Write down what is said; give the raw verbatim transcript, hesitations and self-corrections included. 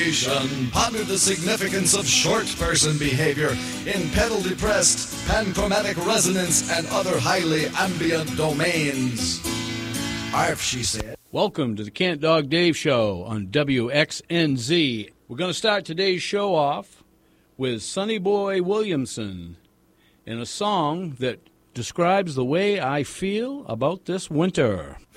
station pondered the significance of short-person behavior in pedal-depressed, panchromatic resonance, and other highly ambient domains. Arf, she said. Welcome to the Kent Dog Dave Show on W X N Z. We're going to start today's show off with Sonny Boy Williamson in a song that describes the way I feel about this winter.